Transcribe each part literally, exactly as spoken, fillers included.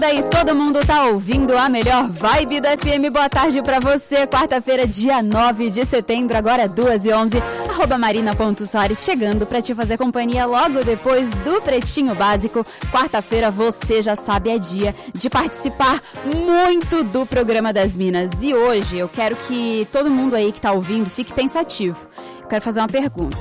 Daí todo mundo tá ouvindo a melhor vibe da F M. Boa tarde pra você, quarta-feira, dia nove de setembro, agora duas e onze, arroba marina.soares, chegando pra te fazer companhia logo depois do Pretinho Básico. Quarta-feira, você já sabe, é dia de participar muito do programa das Minas. E hoje eu quero que todo mundo aí que tá ouvindo fique pensativo. Eu quero fazer uma pergunta.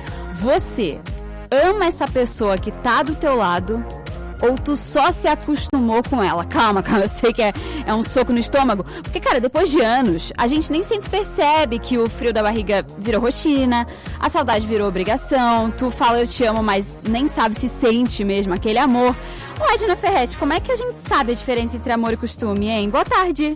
Você ama essa pessoa que tá do teu lado? Ou tu só se acostumou com ela? Calma, calma, eu sei que é, é um soco no estômago. Porque, cara, depois de anos, a gente nem sempre percebe que o frio da barriga virou rotina, a saudade virou obrigação, tu fala eu te amo, mas nem sabe se sente mesmo aquele amor. Ô, Edna Ferretti, como é que a gente sabe a diferença entre amor e costume, hein? Boa tarde!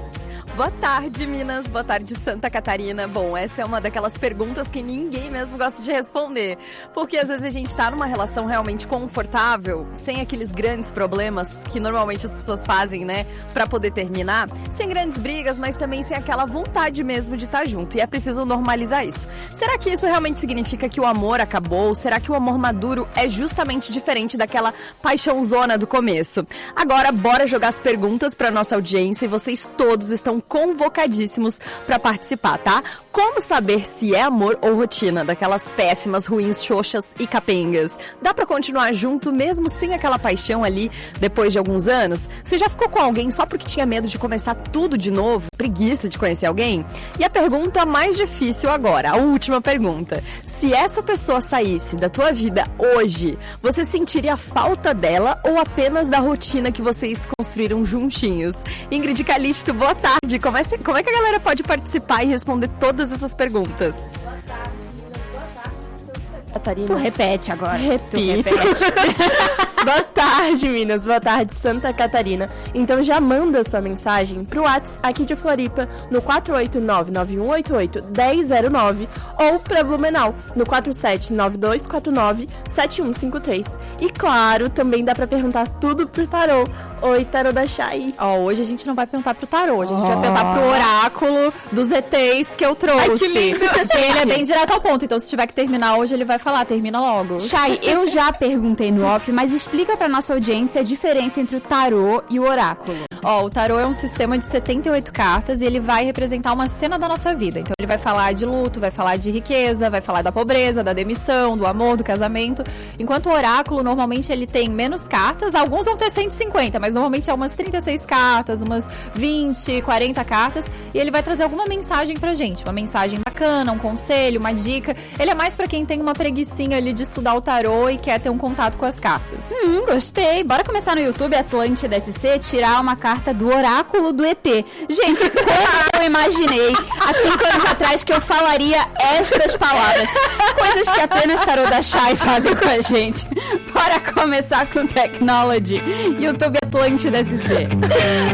Boa tarde, Minas. Boa tarde, Santa Catarina. Bom, essa é uma daquelas perguntas que ninguém mesmo gosta de responder. Porque às vezes a gente tá numa relação realmente confortável, sem aqueles grandes problemas que normalmente as pessoas fazem, né? Pra poder terminar. Sem grandes brigas, mas também sem aquela vontade mesmo de estar junto. E é preciso normalizar isso. Será que isso realmente significa que o amor acabou? Será que o amor maduro é justamente diferente daquela paixãozona do começo? Agora, bora jogar as perguntas pra nossa audiência e vocês todos estão convocadíssimos para participar, tá? Como saber se é amor ou rotina, daquelas péssimas, ruins, xoxas e capengas? Dá para continuar junto mesmo sem aquela paixão ali depois de alguns anos? Você já ficou com alguém só porque tinha medo de começar tudo de novo? Preguiça de conhecer alguém? E a pergunta mais difícil agora, a última pergunta. Se essa pessoa saísse da tua vida hoje, você sentiria falta dela ou apenas da rotina que vocês construíram juntinhos? Ingrid Calixto, boa tarde. Como é, como é que a galera pode participar e responder todas essas perguntas? Boa tarde, Minas. Boa tarde, Santa Catarina. Tu repete agora. Repito. Tu repete. Boa tarde, Minas. Boa tarde, Santa Catarina. Então já manda sua mensagem pro WhatsApp aqui de Floripa no quatro oito nove, nove um oito oito, um zero zero nove ou pra Blumenau no quatro sete nove dois quatro nove, sete um cinco três. E claro, também dá pra perguntar tudo pro tarô. Oi, tarô da Chay. Ó, oh, hoje a gente não vai perguntar pro tarô, hoje a gente oh. vai perguntar pro oráculo dos E Tês que eu trouxe. Ai, que lindo. Ele é bem direto ao ponto, então se tiver que terminar hoje, ele vai falar, termina logo. Chay, eu já perguntei no off, mas explica pra nossa audiência a diferença entre o tarô e o oráculo. Ó, oh, o tarô é um sistema de setenta e oito cartas e ele vai representar uma cena da nossa vida. Então ele vai falar de luto, vai falar de riqueza, vai falar da pobreza, da demissão, do amor, do casamento. Enquanto o oráculo, normalmente ele tem menos cartas, alguns vão ter cento e cinquenta, mas normalmente é umas trinta e seis cartas, umas vinte, quarenta cartas, e ele vai trazer alguma mensagem pra gente, uma mensagem bacana, um conselho, uma dica. Ele é mais pra quem tem uma preguicinha ali de estudar o tarô e quer ter um contato com as cartas. Hum, gostei. Bora começar no YouTube Atlântida S C, tirar uma carta do oráculo do E T. Gente, como eu imaginei há cinco anos atrás que eu falaria estas palavras. Coisas que apenas tarô da Chay fazem com a gente. Bora começar com Technology. YouTube Atlântida S C.